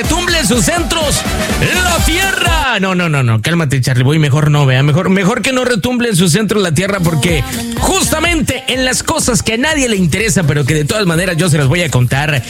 retumble en sus centros la tierra. No, cálmate, Charlie Boy, mejor no, vea, mejor que no retumble en sus centros la tierra, porque justamente en las cosas que a nadie le interesa, pero que de todas maneras yo se las voy a contar,